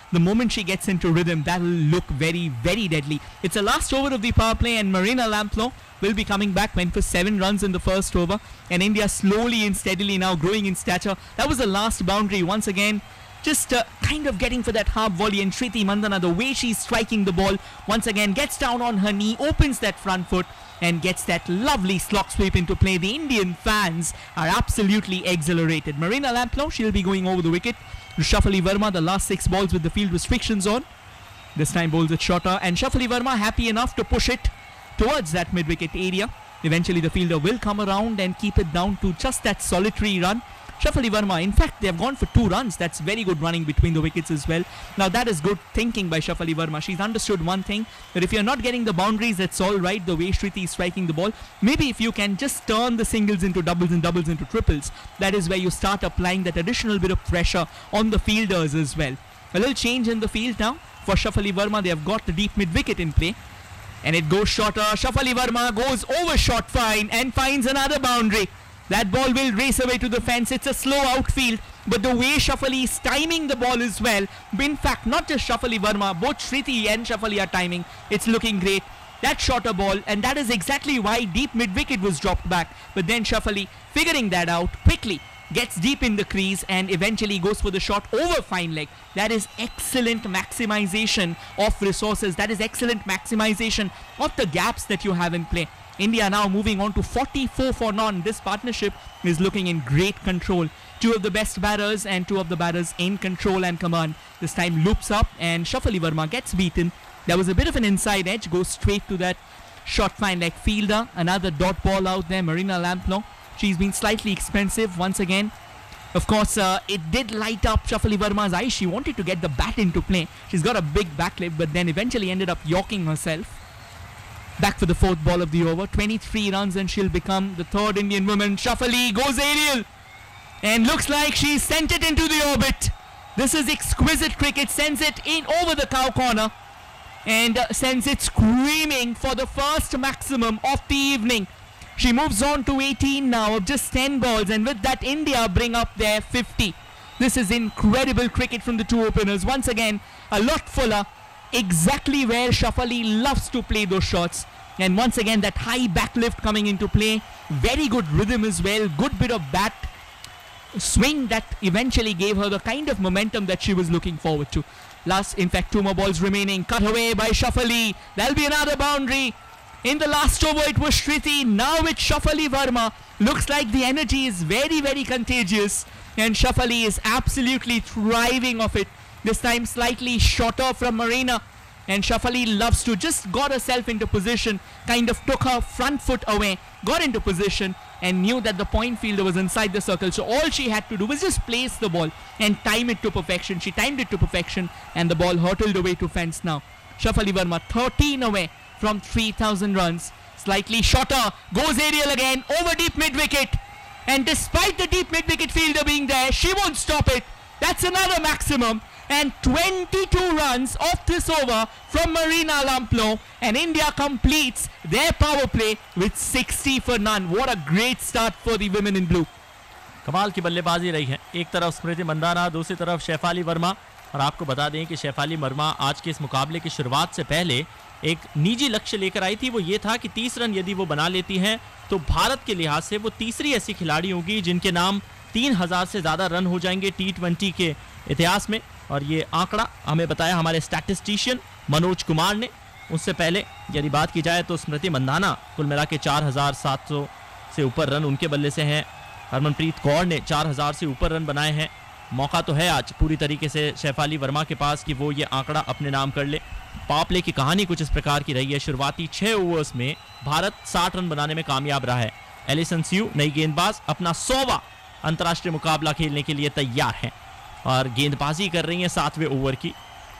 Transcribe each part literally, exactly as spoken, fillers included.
the moment she gets into rhythm, that will look very, very deadly. It's the last over of the power play, and Marina Lamplow will be coming back. Went for seven runs in the first over, and India slowly and steadily now growing in stature. That was the last boundary once again. Just uh, kind of getting for that half volley, and Shriti Mandana, the way she's striking the ball, once again gets down on her knee, opens that front foot, and gets that lovely slog sweep into play. The Indian fans are absolutely exhilarated. Marina Lamplow, she'll be going over the wicket. Shafali Verma, the last six balls with the field restrictions on. This time bowls it shorter, and Shafali Verma happy enough to push it towards that mid-wicket area. Eventually the fielder will come around and keep it down to just that solitary run. Shafali Verma, in fact, they have gone for two runs. That's very good running between the wickets as well. Now that is good thinking by Shafali Verma. She's understood one thing, that if you're not getting the boundaries, that's all right, the way Shriti is striking the ball. Maybe if you can just turn the singles into doubles and doubles into triples, that is where you start applying that additional bit of pressure on the fielders as well. A little change in the field now for Shafali Verma. They have got the deep mid-wicket in play, and it goes shorter. Shafali Verma goes over short fine and finds another boundary. That ball will race away to the fence. It's a slow outfield, but the way Shafali is timing the ball as well, in fact not just Shafali Verma, both Shriti and Shafali are timing, it's looking great. That shorter ball, and that is exactly why deep mid-wicket was dropped back. But then Shafali, figuring that out quickly, gets deep in the crease and eventually goes for the shot over fine leg. That is excellent maximization of resources. That is excellent maximization of the gaps that you have in play. India now moving on to forty-four for none. This partnership is looking in great control. Two of the best batters and two of the batters in control and command. This time loops up and Shafali Verma gets beaten. There was a bit of an inside edge, goes straight to that short fine leg fielder. Another dot ball out there, Marina Lamplow. She's been slightly expensive once again. Of course, uh, it did light up Shafali Verma's eyes. She wanted to get the bat into play. She's got a big backlip, but then eventually ended up yorking herself. Back for the fourth ball of the over. twenty-three runs and she'll become the third Indian woman. Shafali goes aerial and looks like she sent it into the orbit. This is exquisite cricket. Sends it in over the cow corner and uh, sends it screaming for the first maximum of the evening. She moves on to eighteen now of just ten balls, and with that India bring up their fifty. This is incredible cricket from the two openers. Once again, a lot fuller. Exactly where Shafali loves to play those shots, and once again that high backlift coming into play. Very good rhythm as well, good bit of bat swing that eventually gave her the kind of momentum that she was looking forward to. Last, in fact, two more balls remaining. Cut away by Shafali. There'll be another boundary. In the last over it was Shriti. Now it's Shafali Verma. Looks like the energy is very very contagious, and Shafali is absolutely thriving off it. This time slightly shorter from Marina, and Shafali loves to just got herself into position, kind of took her front foot away, got into position and knew that the point fielder was inside the circle. So all she had to do was just place the ball and time it to perfection. She timed it to perfection and the ball hurtled away to fence now. Shafali Verma thirteen away from three thousand runs. Slightly shorter, goes aerial again, over deep mid-wicket. And despite the deep mid-wicket fielder being there, she won't stop it. That's another maximum. And twenty-two runs off this over from Marina Lamplow, and India completes their power play with sixty for none. What a great start for the women in blue. कमाल की बल्लेबाजी रही है. एक तरफ स्मृति मंदाना, दूसरी तरफ शेफाली वर्मा. और आपको बता दें कि शेफाली वर्मा आज के इस मुकाबले की शुरुआत से पहले एक निजी लक्ष्य लेकर आई थी. वो ये था कि तीस रन यदि वो बना लेती हैं तो भारत के लिहाज से वो तीसरी ऐसी खिलाड़ी होगी जिनके नाम तीन हजार से ज़्यादा रन हो जाएंगे टी ट्वेंटी के इतिहास में. और ये आंकड़ा हमें बताया हमारे स्टैटिस्टिशियन मनोज कुमार ने. उससे पहले यदि बात की जाए तो स्मृति मंदाना कुल मिला के चार हजार सात सौ से ऊपर रन उनके बल्ले से हैं. हरमनप्रीत कौर ने चार हजार से ऊपर रन बनाए हैं. मौका तो है आज पूरी तरीके से शेफाली वर्मा के पास कि वो ये आंकड़ा अपने नाम कर ले. पावर प्ले की कहानी कुछ इस प्रकार की रही है. शुरुआती छः ओवर्स में भारत साठ रन बनाने में कामयाब रहा है. एलिसन स्यू नई गेंदबाज अपना सौवा अंतर्राष्ट्रीय मुकाबला खेलने के लिए तैयार हैं और गेंदबाजी कर रही हैं सातवें ओवर की.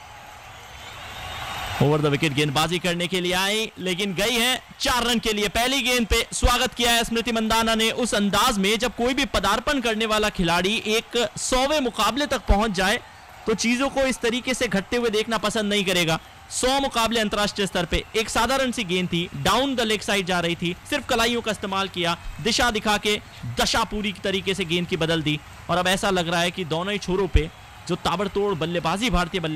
ओवर द विकेट गेंदबाजी करने के लिए आई, लेकिन गई है चार रन के लिए. पहली गेंद पे स्वागत किया है स्मृति मंदाना ने उस अंदाज में जब कोई भी पदार्पण करने वाला खिलाड़ी एक सौवें मुकाबले तक पहुंच जाए तो चीजों को इस तरीके से घटते हुए देखना पसंद नहीं करेगा. सौ मुकाबले अंतर्राष्ट्रीय स्तर पे एक साधारण सी गेंद थी, डाउन द लेग साइड जा रही थी, सिर्फ कलाइयों का इस्तेमाल किया, दिशा दिखा के दशा पूरी तरीके से गेंद की बदल दी. और अब ऐसा लग रहा है कि दोनों ही छोरों पे जो ताबड़तोड़ बल्लेबाजी भारतीय